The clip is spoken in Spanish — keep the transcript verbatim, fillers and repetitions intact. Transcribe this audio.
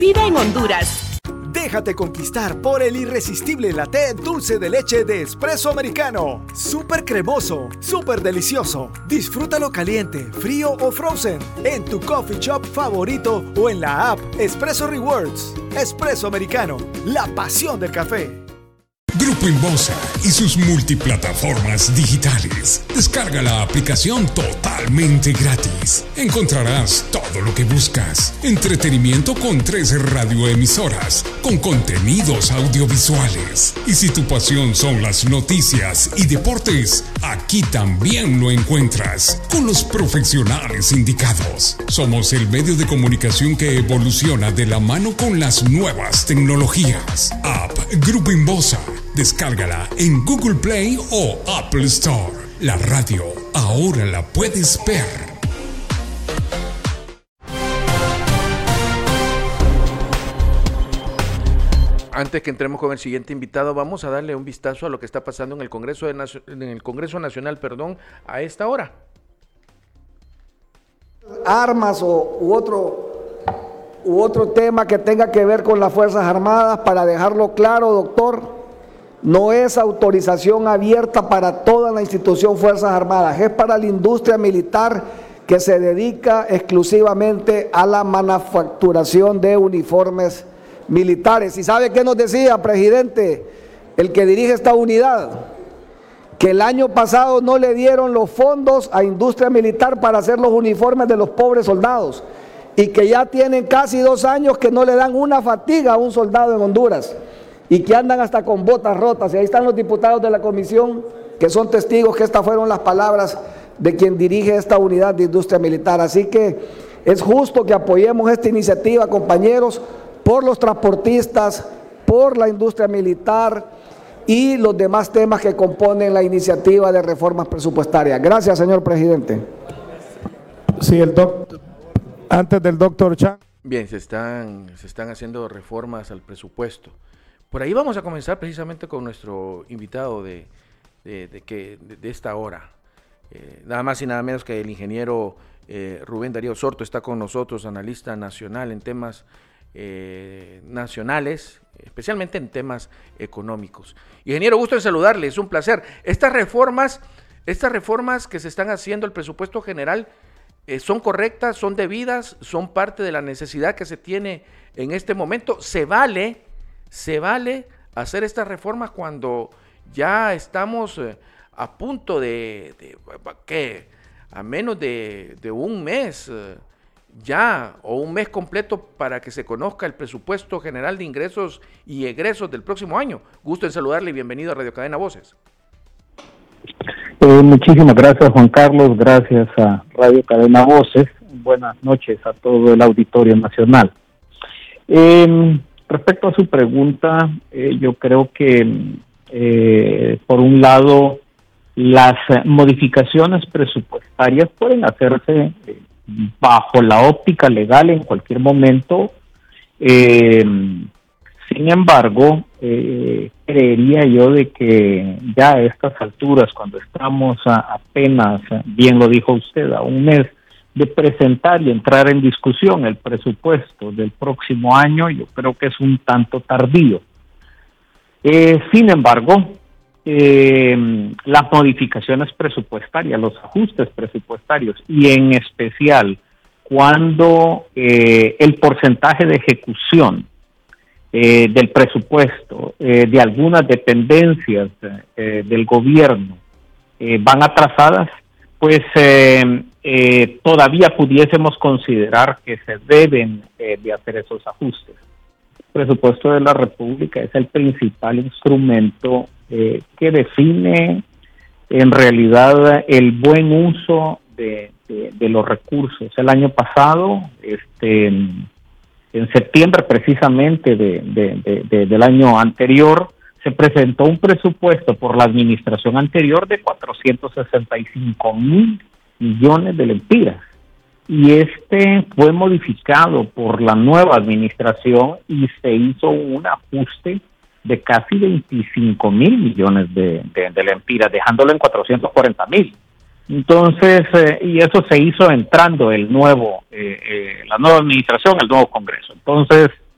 Vive en Honduras. Déjate conquistar por el irresistible latte dulce de leche de Espresso Americano. Súper cremoso, súper delicioso. Disfrútalo caliente, frío o frozen en tu coffee shop favorito o en la app Espresso Rewards. Espresso Americano, la pasión del café. Grupo Inbosa y sus multiplataformas digitales. Descarga la aplicación totalmente gratis. Encontrarás todo lo que buscas. Entretenimiento con tres radioemisoras, con contenidos audiovisuales. Y si tu pasión son las noticias y deportes, aquí también lo encuentras, con los profesionales indicados. Somos el medio de comunicación que evoluciona de la mano con las nuevas tecnologías. App Grupo Inbosa. Descárgala en Google Play o Apple Store. La radio ahora la puedes ver. Antes que entremos con el siguiente invitado, vamos a darle un vistazo a lo que está pasando en el Congreso de Nacio- en el Congreso Nacional, perdón, a esta hora. Armas o, u otro u otro tema que tenga que ver con las Fuerzas Armadas, para dejarlo claro, doctor. No es autorización abierta para toda la institución Fuerzas Armadas, es para la industria militar que se dedica exclusivamente a la manufacturación de uniformes militares. ¿Y sabe qué nos decía, presidente, el que dirige esta unidad? Que el año pasado no le dieron los fondos a industria militar para hacer los uniformes de los pobres soldados y que ya tienen casi dos años que no le dan una fatiga a un soldado en Honduras. Y que andan hasta con botas rotas. Y ahí están los diputados de la comisión, que son testigos que estas fueron las palabras de quien dirige esta unidad de industria militar. Así que es justo que apoyemos esta iniciativa, compañeros, por los transportistas, por la industria militar y los demás temas que componen la iniciativa de reformas presupuestarias. Gracias, señor presidente. Sí, el doctor, antes del doctor Chan. Bien, se están, se están haciendo reformas al presupuesto. Por ahí vamos a comenzar precisamente con nuestro invitado de, de, de, que, de, de esta hora. Eh, nada más y nada menos que el ingeniero eh, Rubén Darío Sorto está con nosotros, analista nacional en temas eh, nacionales, especialmente en temas económicos. Ingeniero, gusto en saludarle, es un placer. Estas reformas, estas reformas que se están haciendo al presupuesto general, eh, ¿son correctas, son debidas, son parte de la necesidad que se tiene en este momento? ¿Se vale? ¿Se vale hacer estas reformas cuando ya estamos eh, a punto de, de ¿qué? A menos de, de un mes eh, ya, o un mes completo para que se conozca el presupuesto general de ingresos y egresos del próximo año? Gusto en saludarle y bienvenido a Radio Cadena Voces. Eh, muchísimas gracias, Juan Carlos, gracias a Radio Cadena Voces. Buenas noches a todo el auditorio nacional. Eh, Respecto a su pregunta, eh, yo creo que, eh, por un lado, las modificaciones presupuestarias pueden hacerse eh, bajo la óptica legal en cualquier momento. Eh, sin embargo, eh, creería yo de que ya a estas alturas, cuando estamos a, apenas, bien lo dijo usted, a un mes de presentar y entrar en discusión el presupuesto del próximo año, yo creo que es un tanto tardío. Eh, sin embargo, eh, las modificaciones presupuestarias, los ajustes presupuestarios, y en especial cuando eh, el porcentaje de ejecución eh, del presupuesto eh, de algunas dependencias eh, del gobierno eh, van atrasadas, pues eh, eh, todavía pudiésemos considerar que se deben eh, de hacer esos ajustes. El presupuesto de la República es el principal instrumento eh, que define en realidad el buen uso de, de, de los recursos. El año pasado, este, en, en septiembre precisamente de, de, de, de, del año anterior, se presentó un presupuesto por la administración anterior de cuatrocientos sesenta y cinco mil millones de lempiras. Y este fue modificado por la nueva administración y se hizo un ajuste de casi veinticinco mil millones de, de, de lempiras, dejándolo en cuatrocientos cuarenta mil. Entonces, eh, y eso se hizo entrando el nuevo, eh, eh, la nueva administración, el nuevo Congreso. Entonces,